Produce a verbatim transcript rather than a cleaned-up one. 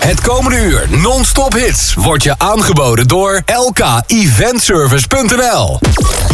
Het komende uur non-stop hits wordt je aangeboden door l k eventservice punt n l.